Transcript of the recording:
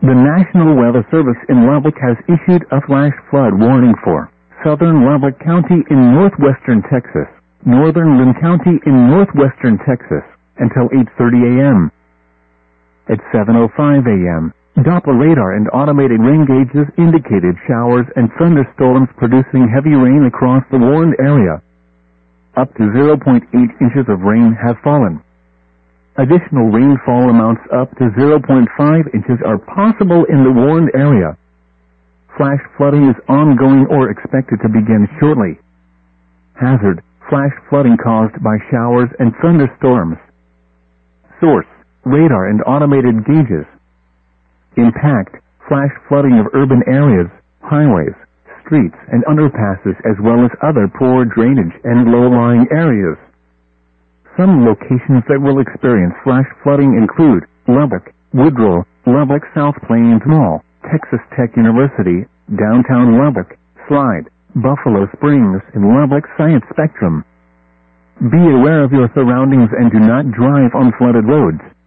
The National Weather Service in Lubbock has issued a flash flood warning for southern Lubbock County in northwestern Texas, northern Lynn County in northwestern Texas, until 8:30 a.m. At 7:05 a.m., Doppler radar and automated rain gauges indicated showers and thunderstorms producing heavy rain across the warned area. Up to 0.8 inches of rain have fallen. Additional rainfall amounts up to 0.5 inches are possible in the warned area. Flash flooding is ongoing or expected to begin shortly. Hazard: flash flooding caused by showers and thunderstorms. Source: radar and automated gauges. Impact: flash flooding of urban areas, highways, streets, and underpasses, as well as other poor drainage and low-lying areas. Some locations that will experience flash flooding include Lubbock, Woodrow, Lubbock South Plains Mall, Texas Tech University, downtown Lubbock, Slide, Buffalo Springs, and Lubbock Science Spectrum. Be aware of your surroundings and do not drive on flooded roads.